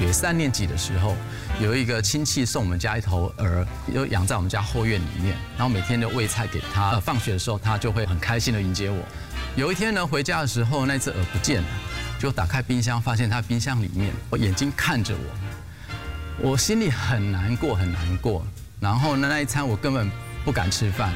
学3年级的时候，有一个亲戚送我们家一头鹅，又养在我们家后院里面，然后每天就喂菜给他。放学的时候，他就会很开心的迎接我。有一天呢，回家的时候，那只鹅不见了，就打开冰箱，发现它冰箱里面，我眼睛看着我心里很难过，很难过。然后呢，那一餐我根本不敢吃饭。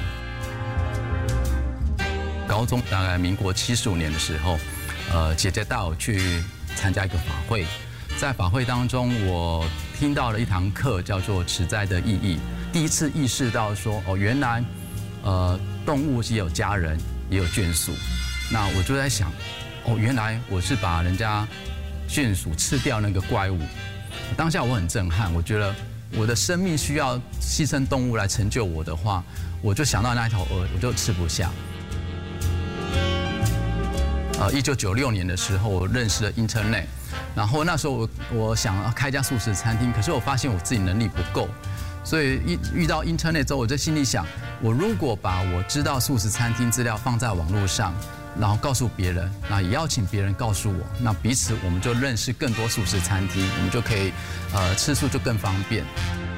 高中大概民国75年的时候，姐姐带我去参加一个法会，在法会当中，我听到了一堂课，叫做持斋的意义。第一次意识到说，原来，动物也有家人，也有眷属。那我就在想，原来我是把人家眷属吃掉那个怪物。当下我很震撼，我觉得我的生命需要牺牲动物来成就我的话，我就想到那一头鹅，我就吃不下。1996年的时候，我认识了 Internet， 然后那时候我想要开一家素食餐厅，可是我发现我自己能力不够，所以遇到 Internet 之后，我就心里想，我如果把我知道素食餐厅资料放在网络上，然后告诉别人，那也邀请别人告诉我，那彼此我们就认识更多素食餐厅，我们就可以吃素就更方便。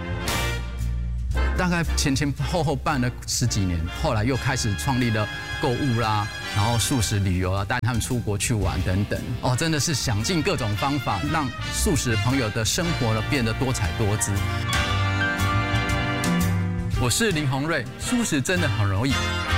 大概前后办了10几年，后来又开始创立了购物啦，然后素食旅游啊，带他们出国去玩等等。真的是想尽各种方法，让素食朋友的生活呢变得多彩多姿。我是林宏瑞，素食真的很容易。